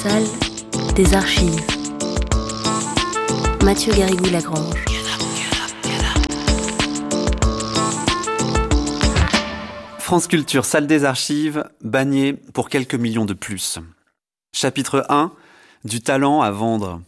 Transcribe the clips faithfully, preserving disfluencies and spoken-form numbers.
salle des archives. Mathieu Garrigou-Lagrange. France Culture, salle des archives, Bagné pour quelques millions de plus. Chapitre un, du talent à vendre.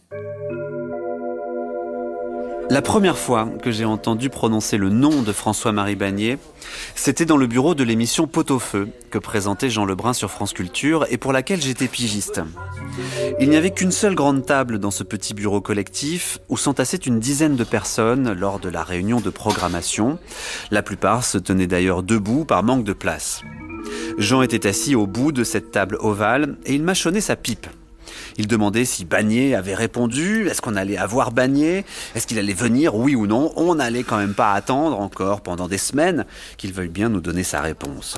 La première fois que j'ai entendu prononcer le nom de François-Marie Bagné, c'était dans le bureau de l'émission Pot-au-feu que présentait Jean Lebrun sur France Culture et pour laquelle j'étais pigiste. Il n'y avait qu'une seule grande table dans ce petit bureau collectif où s'entassaient une dizaine de personnes lors de la réunion de programmation. La plupart se tenaient d'ailleurs debout par manque de place. Jean était assis au bout de cette table ovale et il mâchonnait sa pipe. Il demandait si Bagné avait répondu, est-ce qu'on allait avoir Bagné, est-ce qu'il allait venir, oui ou non. On n'allait quand même pas attendre encore pendant des semaines qu'il veuille bien nous donner sa réponse.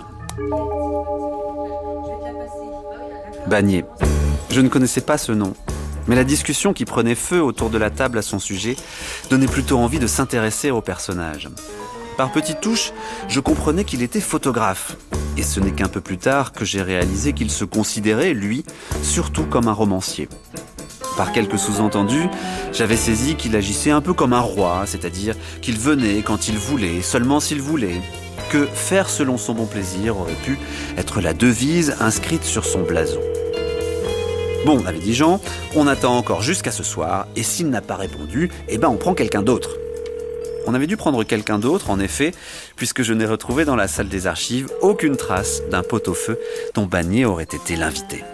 Bagné. Je ne connaissais pas ce nom, mais la discussion qui prenait feu autour de la table à son sujet donnait plutôt envie de s'intéresser au personnage. Par petites touches, je comprenais qu'il était photographe. Et ce n'est qu'un peu plus tard que j'ai réalisé qu'il se considérait, lui, surtout comme un romancier. Par quelques sous-entendus, j'avais saisi qu'il agissait un peu comme un roi, c'est-à-dire qu'il venait quand il voulait, seulement s'il voulait. Que faire selon son bon plaisir aurait pu être la devise inscrite sur son blason. Bon, avait dit Jean, on attend encore jusqu'à ce soir, et s'il n'a pas répondu, eh ben on prend quelqu'un d'autre. On avait dû prendre quelqu'un d'autre, en effet, puisque je n'ai retrouvé dans la salle des archives aucune trace d'un pot-au-feu dont Bagné aurait été l'invité.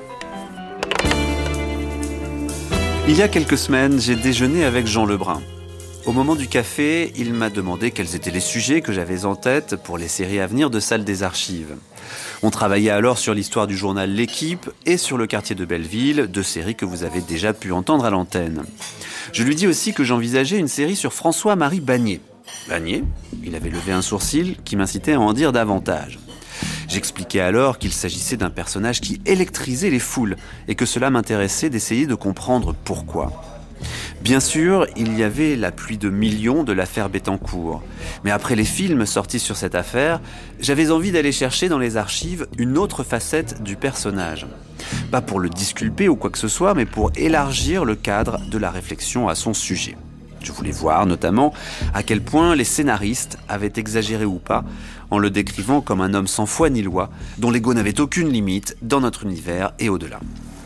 Il y a quelques semaines, j'ai déjeuné avec Jean Lebrun. Au moment du café, il m'a demandé quels étaient les sujets que j'avais en tête pour les séries à venir de salle des archives. On travaillait alors sur l'histoire du journal L'Équipe et sur le quartier de Belleville, deux séries que vous avez déjà pu entendre à l'antenne. Je lui dis aussi que j'envisageais une série sur François-Marie Bagné. Bagné, il avait levé un sourcil qui m'incitait à en dire davantage. J'expliquais alors qu'il s'agissait d'un personnage qui électrisait les foules et que cela m'intéressait d'essayer de comprendre pourquoi. Bien sûr, il y avait la pluie de millions de l'affaire Bettencourt. Mais après les films sortis sur cette affaire, j'avais envie d'aller chercher dans les archives une autre facette du personnage. Pas pour le disculper ou quoi que ce soit, mais pour élargir le cadre de la réflexion à son sujet. Je voulais voir notamment à quel point les scénaristes avaient exagéré ou pas en le décrivant comme un homme sans foi ni loi, dont l'ego n'avait aucune limite dans notre univers et au-delà.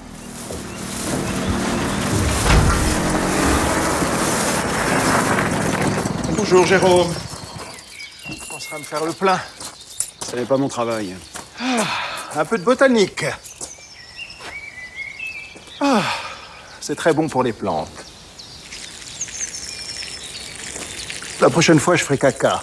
Bonjour Jérôme. On pensera me faire le plein. Ce n'est pas mon travail. Ah, un peu de botanique. Ah, c'est très bon pour les plantes. La prochaine fois, je ferai caca.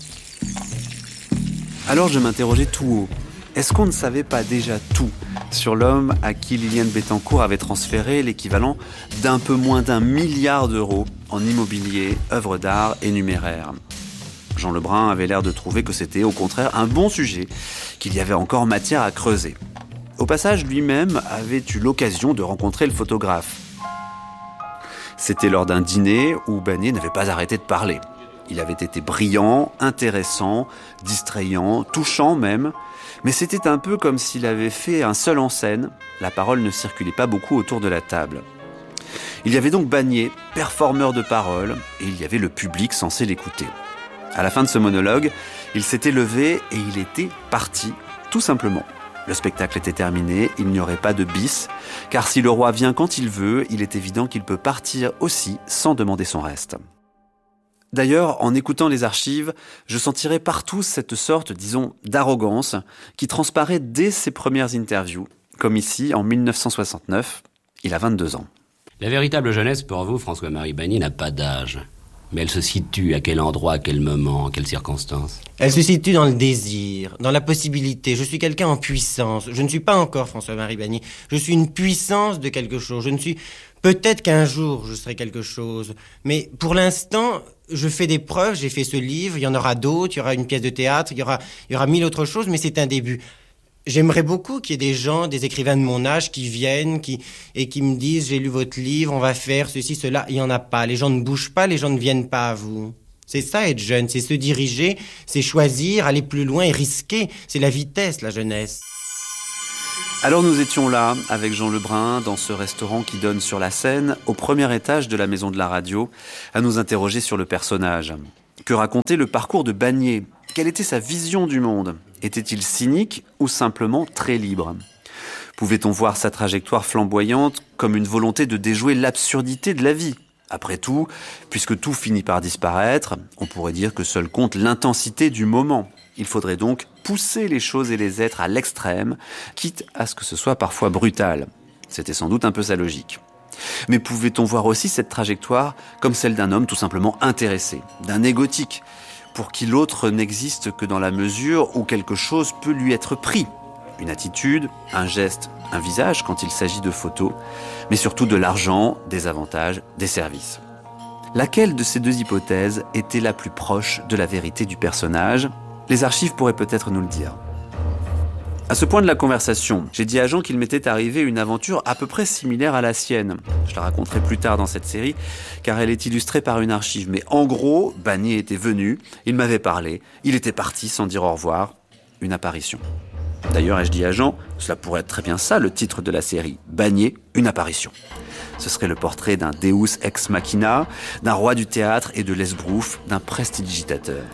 Alors je m'interrogeais tout haut. Est-ce qu'on ne savait pas déjà tout sur l'homme à qui Liliane Bettencourt avait transféré l'équivalent d'un peu moins d'un milliard d'euros en immobilier, œuvres d'art et numéraire ? Jean Lebrun avait l'air de trouver que c'était au contraire un bon sujet, qu'il y avait encore matière à creuser. Au passage, lui-même avait eu l'occasion de rencontrer le photographe. C'était lors d'un dîner où Bagné n'avait pas arrêté de parler. Il avait été brillant, intéressant, distrayant, touchant même, mais c'était un peu comme s'il avait fait un seul en scène. La parole ne circulait pas beaucoup autour de la table. Il y avait donc Bagné, performeur de parole, et il y avait le public censé l'écouter. À la fin de ce monologue, il s'était levé et il était parti, tout simplement. Le spectacle était terminé, il n'y aurait pas de bis, car si le roi vient quand il veut, il est évident qu'il peut partir aussi sans demander son reste. D'ailleurs, en écoutant les archives, je sentirais partout cette sorte, disons, d'arrogance qui transparaît dès ses premières interviews, comme ici en dix-neuf cent soixante-neuf, il a vingt-deux ans. La véritable jeunesse pour vous, François-Marie Bagné, n'a pas d'âge. Mais elle se situe à quel endroit, à quel moment, en quelles circonstances ? Elle se situe dans le désir, dans la possibilité. Je suis quelqu'un en puissance. Je ne suis pas encore François-Marie Bagné. Je suis une puissance de quelque chose. Je ne suis... Peut-être qu'un jour, je serai quelque chose. Mais pour l'instant, je fais des preuves. J'ai fait ce livre. Il y en aura d'autres. Il y aura une pièce de théâtre. Il y aura, il y aura mille autres choses. Mais c'est un début. J'aimerais beaucoup qu'il y ait des gens, des écrivains de mon âge qui viennent qui, et qui me disent « J'ai lu votre livre, on va faire ceci, cela ». Il n'y en a pas. Les gens ne bougent pas. Les gens ne viennent pas à vous. C'est ça, être jeune. C'est se diriger. C'est choisir, aller plus loin et risquer. C'est la vitesse, la jeunesse. Alors nous étions là, avec Jean Lebrun, dans ce restaurant qui donne sur la Seine, au premier étage de la maison de la radio, à nous interroger sur le personnage. Que racontait le parcours de Bagné ? Quelle était sa vision du monde ? Était-il cynique ou simplement très libre ? Pouvait-on voir sa trajectoire flamboyante comme une volonté de déjouer l'absurdité de la vie ? Après tout, puisque tout finit par disparaître, on pourrait dire que seul compte l'intensité du moment. Il faudrait donc pousser les choses et les êtres à l'extrême, quitte à ce que ce soit parfois brutal. C'était sans doute un peu sa logique. Mais pouvait-on voir aussi cette trajectoire comme celle d'un homme tout simplement intéressé, d'un égotique, pour qui l'autre n'existe que dans la mesure où quelque chose peut lui être pris ? Une attitude, un geste, un visage quand il s'agit de photos, mais surtout de l'argent, des avantages, des services. Laquelle de ces deux hypothèses était la plus proche de la vérité du personnage ? Les archives pourraient peut-être nous le dire. À ce point de la conversation, j'ai dit à Jean qu'il m'était arrivé une aventure à peu près similaire à la sienne. Je la raconterai plus tard dans cette série, car elle est illustrée par une archive. Mais en gros, Bagné était venu, il m'avait parlé, il était parti sans dire au revoir. Une apparition. D'ailleurs, ai-je dit à Jean, cela pourrait être très bien ça, le titre de la série. Bagné, une apparition. Ce serait le portrait d'un Deus ex machina, d'un roi du théâtre et de l'esbrouffe, d'un prestidigitateur.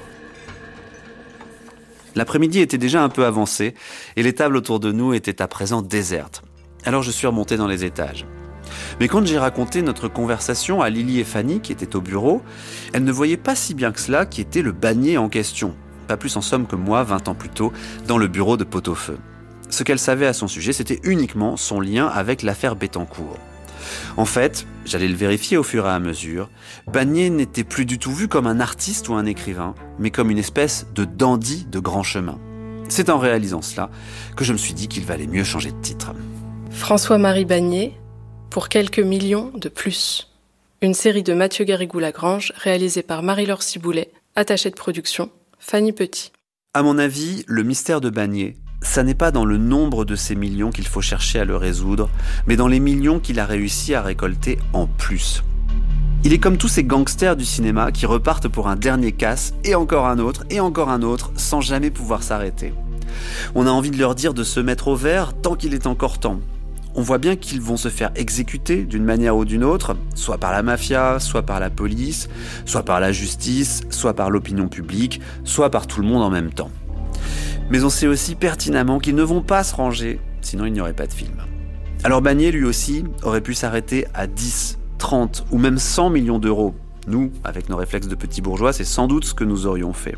L'après-midi était déjà un peu avancé et les tables autour de nous étaient à présent désertes. Alors je suis remonté dans les étages. Mais quand j'ai raconté notre conversation à Lily et Fanny, qui étaient au bureau, elles ne voyaient pas si bien que cela qui était le Bagné en question. Pas plus en somme que moi, vingt ans plus tôt, dans le bureau de Pot-au-Feu. Ce qu'elles savaient à son sujet, c'était uniquement son lien avec l'affaire Bettencourt. En fait, j'allais le vérifier au fur et à mesure, Bagné n'était plus du tout vu comme un artiste ou un écrivain, mais comme une espèce de dandy de grand chemin. C'est en réalisant cela que je me suis dit qu'il valait mieux changer de titre. François-Marie Bagné, pour quelques millions de plus. Une série de Mathieu Garrigou-Lagrange, réalisée par Marie-Laure Ciboulet, attachée de production, Fanny Petit. À mon avis, le mystère de Bagné, ça n'est pas dans le nombre de ces millions qu'il faut chercher à le résoudre, mais dans les millions qu'il a réussi à récolter en plus. Il est comme tous ces gangsters du cinéma qui repartent pour un dernier casse, et encore un autre, et encore un autre, sans jamais pouvoir s'arrêter. On a envie de leur dire de se mettre au vert tant qu'il est encore temps. On voit bien qu'ils vont se faire exécuter d'une manière ou d'une autre, soit par la mafia, soit par la police, soit par la justice, soit par l'opinion publique, soit par tout le monde en même temps. Mais on sait aussi pertinemment qu'ils ne vont pas se ranger, sinon il n'y aurait pas de film. Alors Bagné, lui aussi, aurait pu s'arrêter à dix, trente ou même cent millions d'euros. Nous, avec nos réflexes de petits bourgeois, c'est sans doute ce que nous aurions fait.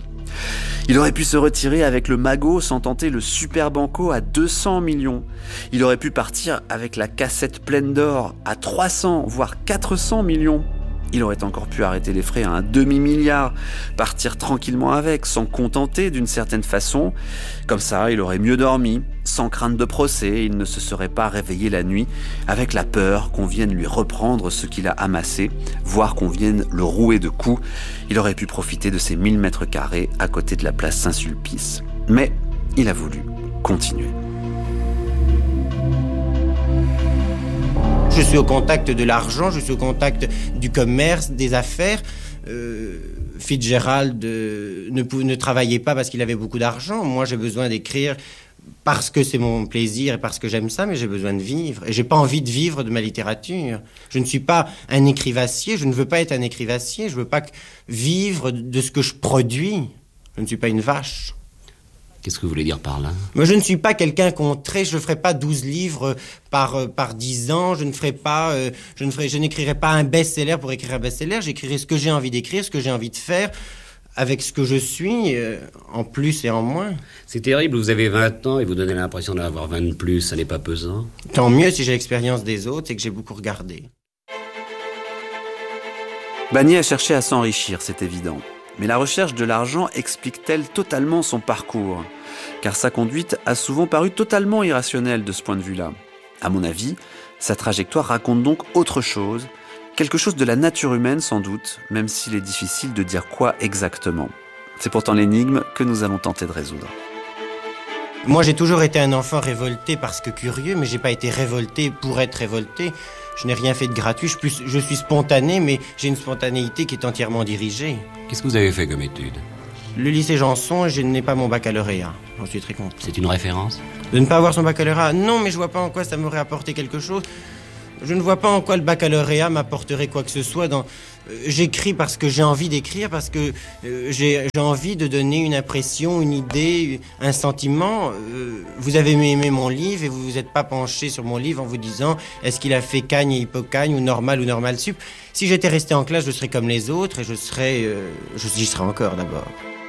Il aurait pu se retirer avec le magot sans tenter le super banco à deux cents millions. Il aurait pu partir avec la cassette pleine d'or à trois cents, voire quatre cents millions. Il aurait encore pu arrêter les frais à un demi-milliard, partir tranquillement avec, s'en contenter d'une certaine façon. Comme ça, il aurait mieux dormi, sans crainte de procès, il ne se serait pas réveillé la nuit avec la peur qu'on vienne lui reprendre ce qu'il a amassé, voire qu'on vienne le rouer de coups. Il aurait pu profiter de ses mille mètres carrés à côté de la place Saint-Sulpice. Mais il a voulu continuer. Je suis au contact de l'argent, je suis au contact du commerce, des affaires. Euh, Fitzgerald euh, ne, ne travaillait pas parce qu'il avait beaucoup d'argent. Moi, j'ai besoin d'écrire parce que c'est mon plaisir et parce que j'aime ça, mais j'ai besoin de vivre. Et j'ai pas envie de vivre de ma littérature. Je ne suis pas un écrivassier, je ne veux pas être un écrivassier, je veux pas vivre de ce que je produis. Je ne suis pas une vache. Qu'est-ce que vous voulez dire par là ? Moi, je ne suis pas quelqu'un contré, je ne ferai pas douze livres par, euh, par dix ans, je ne ferai pas, euh, je ne ferai, je n'écrirai pas un best-seller pour écrire un best-seller, j'écrirai ce que j'ai envie d'écrire, ce que j'ai envie de faire, avec ce que je suis, euh, en plus et en moins. C'est terrible, vous avez vingt ans et vous donnez l'impression d'en avoir vingt de plus, ça n'est pas pesant ? Tant mieux si j'ai l'expérience des autres et que j'ai beaucoup regardé. Bagné a cherché à s'enrichir, c'est évident. Mais la recherche de l'argent explique-t-elle totalement son parcours ? Car sa conduite a souvent paru totalement irrationnelle de ce point de vue-là. À mon avis, sa trajectoire raconte donc autre chose, quelque chose de la nature humaine sans doute, même s'il est difficile de dire quoi exactement. C'est pourtant l'énigme que nous allons tenter de résoudre. Moi, j'ai toujours été un enfant révolté parce que curieux, mais j'ai pas été révolté pour être révolté. Je n'ai rien fait de gratuit, je, plus, je suis spontané, mais j'ai une spontanéité qui est entièrement dirigée. Qu'est-ce que vous avez fait comme étude ? le lycée Janson et je n'ai pas mon baccalauréat. J'en suis très content. C'est une référence ? De ne pas avoir son baccalauréat? Non, mais je vois pas en quoi ça m'aurait apporté quelque chose. Je ne vois pas en quoi le baccalauréat m'apporterait quoi que ce soit. Dans... Euh, j'écris parce que j'ai envie d'écrire, parce que euh, j'ai, j'ai envie de donner une impression, une idée, un sentiment. Euh, vous avez aimé mon livre et vous vous êtes pas penché sur mon livre en vous disant est-ce qu'il a fait Cagne et Hippocagne ou normal ou normal sup. Si j'étais resté en classe, je serais comme les autres et je serais... Euh, j'y serais encore d'abord.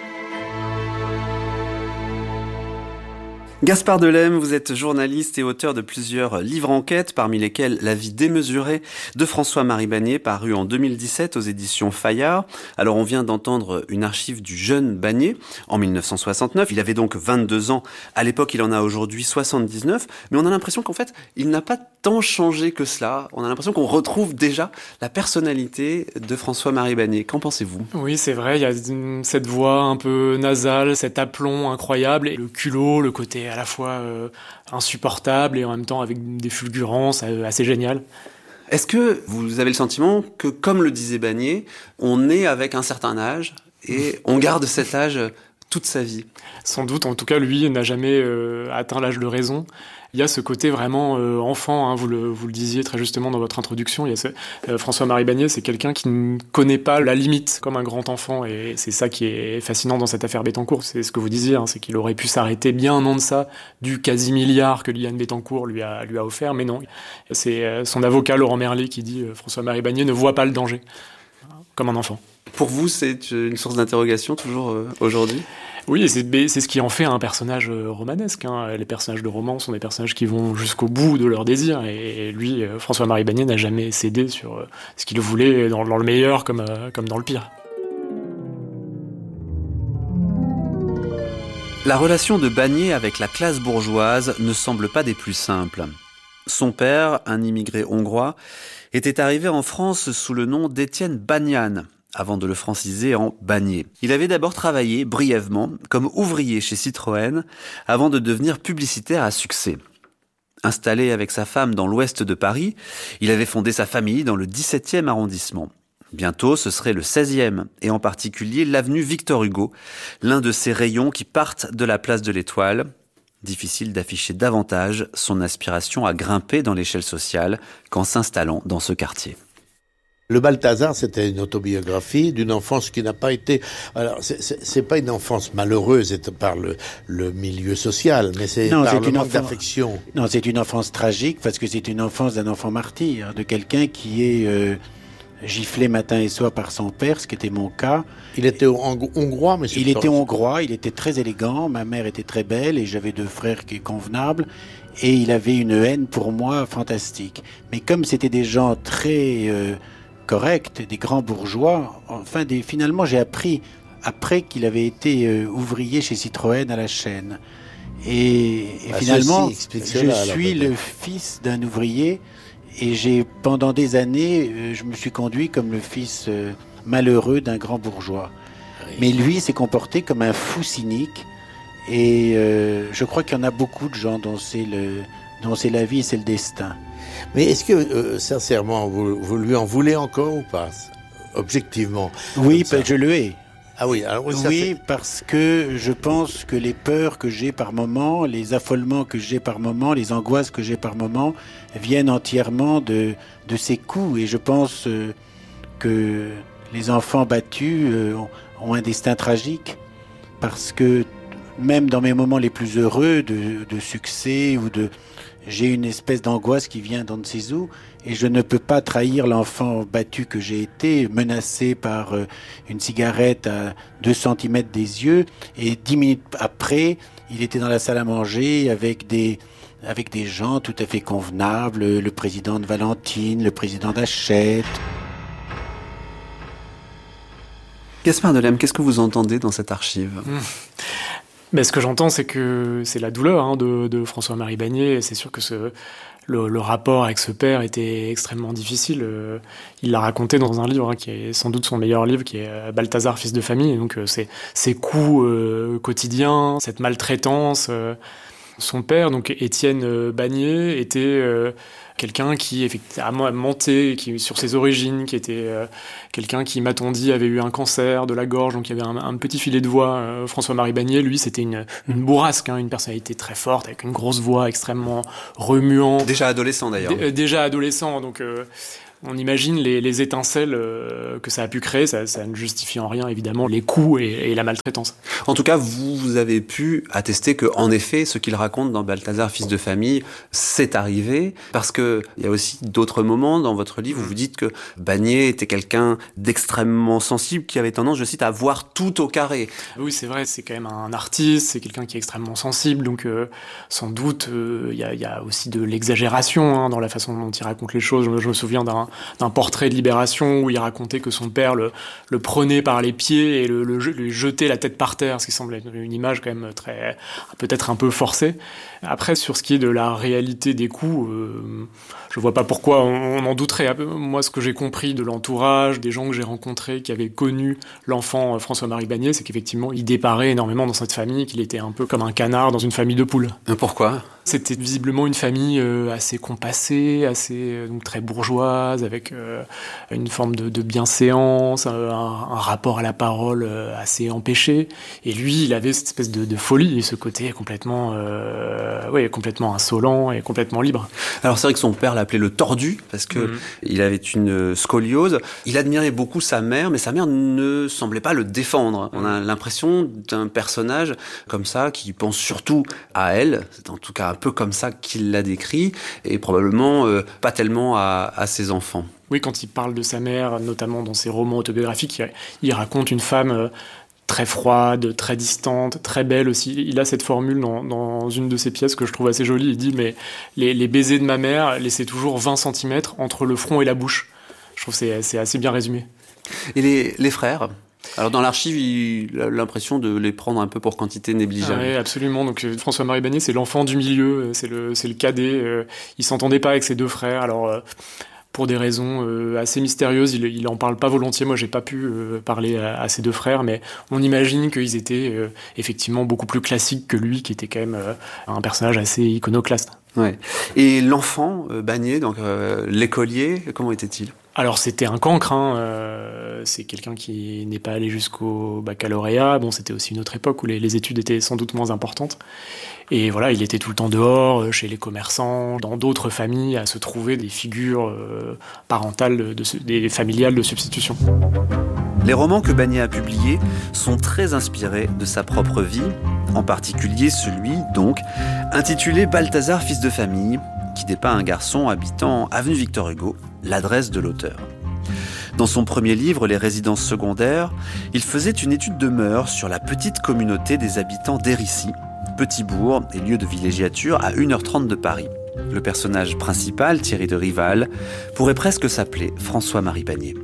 Gaspard Delhem, vous êtes journaliste et auteur de plusieurs livres-enquêtes, parmi lesquels La vie démesurée de François-Marie Bagné, paru en deux mille dix-sept aux éditions Fayard. Alors on vient d'entendre une archive du jeune Bagné en mille neuf cent soixante-neuf. Il avait donc vingt-deux ans. À l'époque, il en a aujourd'hui soixante-dix-neuf. Mais on a l'impression qu'en fait, il n'a pas tant changé que cela. On a l'impression qu'on retrouve déjà la personnalité de François-Marie Bagné. Qu'en pensez-vous ? Oui, c'est vrai, il y a cette voix un peu nasale, cet aplomb incroyable, et le culot, le côté à la fois euh, insupportable et en même temps avec des fulgurances euh, assez géniales. Est-ce que vous avez le sentiment que, comme le disait Bagné, on est avec un certain âge et on garde cet âge toute sa vie ? Sans doute, en tout cas, lui n'a jamais euh, atteint l'âge de raison. Il y a ce côté vraiment euh, enfant, hein, vous, le, vous le disiez très justement dans votre introduction. Il y a ce, euh, François-Marie Bagné, c'est quelqu'un qui ne connaît pas la limite comme un grand enfant, et c'est ça qui est fascinant dans cette affaire Bettencourt. C'est ce que vous disiez, hein, c'est qu'il aurait pu s'arrêter bien en deçà du quasi-milliard que Liliane Bettencourt lui a, lui a offert, mais non. C'est euh, son avocat Laurent Merlet qui dit euh, François-Marie Bagné ne voit pas le danger, comme un enfant. Pour vous, c'est une source d'interrogation toujours euh, aujourd'hui ? Oui, et c'est, c'est ce qui en fait un personnage romanesque. Hein. Les personnages de romans sont des personnages qui vont jusqu'au bout de leurs désirs. Et lui, François-Marie Bagné, n'a jamais cédé sur ce qu'il voulait, dans, dans le meilleur comme, comme dans le pire. La relation de Bagné avec la classe bourgeoise ne semble pas des plus simples. Son père, un immigré hongrois, était arrivé en France sous le nom d'Étienne Bagnan, avant de le franciser en Bagné. Il avait d'abord travaillé brièvement comme ouvrier chez Citroën avant de devenir publicitaire à succès. Installé avec sa femme dans l'ouest de Paris, il avait fondé sa famille dans le dix-septième arrondissement. Bientôt, ce serait le seizième, et en particulier l'avenue Victor Hugo, l'un de ces rayons qui partent de la place de l'Étoile. Difficile d'afficher davantage son aspiration à grimper dans l'échelle sociale qu'en s'installant dans ce quartier. Le Balthazar, c'était une autobiographie d'une enfance qui n'a pas été... Alors, c'est, c'est, c'est pas une enfance malheureuse par le, le milieu social, mais c'est non, par c'est le une manque enfant... d'affection. Non, c'est une enfance tragique, parce que c'est une enfance d'un enfant martyr, de quelqu'un qui est euh, giflé matin et soir par son père, ce qui était mon cas. Il était hongrois, mais... Il était hongrois, il était très élégant, ma mère était très belle, et j'avais deux frères qui étaient convenables, et il avait une haine pour moi fantastique. Mais comme c'était des gens très... Euh, correct, des grands bourgeois. Enfin, des, finalement, j'ai appris après qu'il avait été euh, ouvrier chez Citroën à la chaîne. Et, et ah, finalement, ceci, je cela, suis alors, le fils d'un ouvrier et j'ai, pendant des années, euh, je me suis conduit comme le fils euh, malheureux d'un grand bourgeois. Oui. Mais lui s'est comporté comme un fou cynique et euh, je crois qu'il y en a beaucoup de gens dont c'est, le, dont c'est la vie et c'est le destin. Mais est-ce que, euh, sincèrement, vous, vous lui en voulez encore ou pas ? Objectivement. Oui, ben, je le hais. Ah oui, alors oui, ça oui fait... parce que je pense que les peurs que j'ai par moment, les affolements que j'ai par moment, les angoisses que j'ai par moment, viennent entièrement de, de ces coups. Et je pense euh, que les enfants battus euh, ont, ont un destin tragique. Parce que même dans mes moments les plus heureux de, de succès ou de... j'ai une espèce d'angoisse qui vient d'on ne sait où et je ne peux pas trahir l'enfant battu que j'ai été, menacé par euh, une cigarette à deux centimètres des yeux et dix minutes après, il était dans la salle à manger avec des, avec des gens tout à fait convenables, le président de Valentine, le président d'Hachette. Gaspard Delhem, qu'est-ce que vous entendez dans cette archive ? mmh. Ben, ce que j'entends, c'est que c'est la douleur hein, de, de François-Marie Bagné. Et c'est sûr que ce, le, le rapport avec ce père était extrêmement difficile. Euh, il l'a raconté dans un livre hein, qui est sans doute son meilleur livre, qui est Balthazar, fils de famille. Et donc, euh, c'est, ces coups euh, quotidiens, cette maltraitance, euh, Son père, donc Étienne Bagné, était euh, quelqu'un qui effectivement a menté qui, sur ses origines, qui était euh, quelqu'un qui, m'a-t-on dit, avait eu un cancer de la gorge, donc il y avait un, un petit filet de voix. Euh, François-Marie Bagné, lui, c'était une, une bourrasque, hein, une personnalité très forte, avec une grosse voix extrêmement remuante. Déjà adolescent, d'ailleurs. D- déjà adolescent, donc... Euh, on imagine les, les étincelles euh, que ça a pu créer, ça, ça ne justifie en rien évidemment les coups et, et la maltraitance. En tout cas, vous, vous avez pu attester que, en effet, ce qu'il raconte dans Balthazar, fils de famille, c'est arrivé, parce que il y a aussi d'autres moments dans votre livre où vous dites que Bagné était quelqu'un d'extrêmement sensible, qui avait tendance, je cite, à voir tout au carré. Oui, c'est vrai, c'est quand même un artiste, c'est quelqu'un qui est extrêmement sensible, donc euh, sans doute il euh, y, y a aussi de l'exagération hein, dans la façon dont il raconte les choses. Je, je me souviens d'un d'un portrait de Libération où il racontait que son père le, le prenait par les pieds et le, le, lui jetait la tête par terre, ce qui semble être une image quand même très, peut-être un peu forcée. Après, sur ce qui est de la réalité des coups, euh, je vois pas pourquoi on, on en douterait. Moi, ce que j'ai compris de l'entourage, des gens que j'ai rencontrés, qui avaient connu l'enfant François-Marie Bagné, c'est qu'effectivement, il déparait énormément dans cette famille, qu'il était un peu comme un canard dans une famille de poules. Pourquoi ? C'était visiblement une famille euh, assez compassée, assez euh, donc très bourgeoise, avec euh, une forme de, de bienséance, un, un rapport à la parole euh, assez empêché. Et lui, il avait cette espèce de, de folie et ce côté complètement, euh, ouais, complètement insolent et complètement libre. Alors c'est vrai que son père l'appelait le tordu parce que mmh. il avait une scoliose. Il admirait beaucoup sa mère, mais sa mère ne semblait pas le défendre. On a l'impression d'un personnage comme ça qui pense surtout à elle. C'est en tout cas un peu comme ça qu'il l'a décrit, et probablement euh, pas tellement à, à ses enfants. Oui, quand il parle de sa mère, notamment dans ses romans autobiographiques, il, il raconte une femme euh, très froide, très distante, très belle aussi. Il a cette formule dans, dans une de ses pièces que je trouve assez jolie. Il dit, mais les, les baisers de ma mère laissaient toujours vingt centimètres entre le front et la bouche. Je trouve que c'est, c'est assez bien résumé. Et les, les frères ? Alors dans l'archive, il a l'impression de les prendre un peu pour quantité négligeable. Ah oui, absolument. Donc François-Marie Bagné, c'est l'enfant du milieu, c'est le, c'est le cadet. Euh, il s'entendait pas avec ses deux frères. Alors euh, pour des raisons euh, assez mystérieuses, il, il en parle pas volontiers. Moi, j'ai pas pu euh, parler à, à ses deux frères, mais on imagine qu'ils étaient euh, effectivement beaucoup plus classiques que lui, qui était quand même euh, un personnage assez iconoclaste. Ouais. Et l'enfant euh, Bagné, donc euh, l'écolier, comment était-il ? Alors c'était un cancre, hein. euh, c'est quelqu'un qui n'est pas allé jusqu'au baccalauréat. Bon, c'était aussi une autre époque où les, les études étaient sans doute moins importantes. Et voilà, il était tout le temps dehors, chez les commerçants, dans d'autres familles, à se trouver des figures euh, parentales, de, de, des familiales de substitution. Les romans que Bagné a publiés sont très inspirés de sa propre vie, en particulier celui, donc, intitulé Balthazar, fils de famille, qui dépeint un garçon habitant avenue Victor Hugo, l'adresse de l'auteur. Dans son premier livre, Les résidences secondaires, il faisait une étude de mœurs sur la petite communauté des habitants d'Hérisy, petit bourg et lieu de villégiature à une heure trente de Paris. Le personnage principal, Thierry de Rival, pourrait presque s'appeler François-Marie Bagné.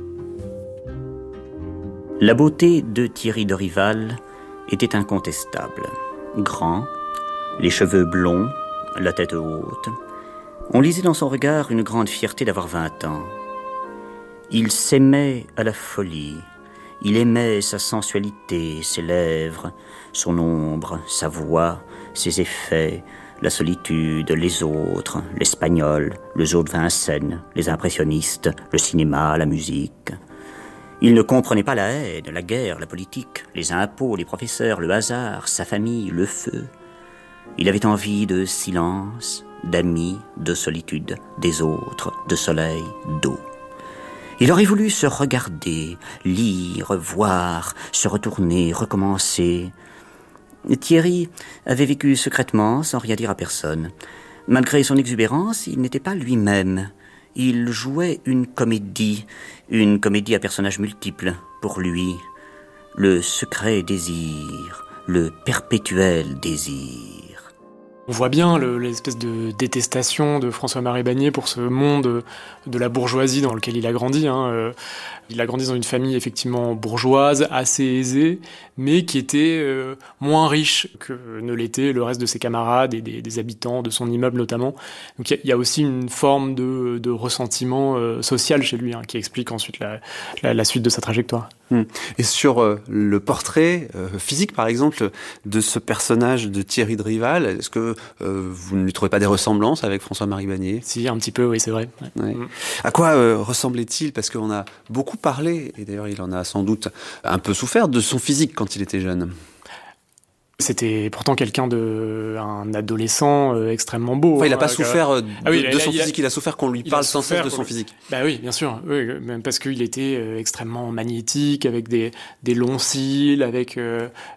La beauté de Thierry de Rival était incontestable. Grand, les cheveux blonds, la tête haute. On lisait dans son regard une grande fierté d'avoir vingt ans. Il s'aimait à la folie. Il aimait sa sensualité, ses lèvres, son ombre, sa voix, ses effets, la solitude, les autres, l'espagnol, le zoo de Vincennes, les impressionnistes, le cinéma, la musique. Il ne comprenait pas la haine, la guerre, la politique, les impôts, les professeurs, le hasard, sa famille, le feu. Il avait envie de silence, d'amis, de solitude, des autres, de soleil, d'eau. Il aurait voulu se regarder, lire, voir, se retourner, recommencer. Thierry avait vécu secrètement, sans rien dire à personne. Malgré son exubérance, il n'était pas lui-même. Il jouait une comédie, une comédie à personnages multiples, pour lui. Le secret désir, le perpétuel désir. On voit bien le, l'espèce de détestation de François-Marie Bagné pour ce monde de la bourgeoisie dans lequel il a grandi. Hein. Il a grandi dans une famille effectivement bourgeoise, assez aisée, mais qui était euh, moins riche que ne l'était le reste de ses camarades et des, des habitants de son immeuble notamment. Donc il y, y a aussi une forme de, de ressentiment euh, social chez lui, hein, qui explique ensuite la, la, la suite de sa trajectoire. Mmh. Et sur euh, le portrait euh, physique, par exemple, de ce personnage de Thierry de Rival, est-ce que euh, vous ne lui trouvez pas des ressemblances avec François-Marie Bagné ? Si, un petit peu, oui, c'est vrai. Ouais. Ouais. Mmh. À quoi euh, ressemblait-il ? Parce qu'on a beaucoup parlé, et d'ailleurs il en a sans doute un peu souffert, de son physique quand il était jeune. C'était pourtant quelqu'un de un adolescent euh, extrêmement beau. Enfin, il n'a hein, pas euh, souffert euh, de, ah oui, de il, son il, physique, il a souffert qu'on lui parle sans cesse de son physique. Bah oui, bien sûr, oui, même parce qu'il était euh, extrêmement magnétique, avec des, des longs cils, avec euh,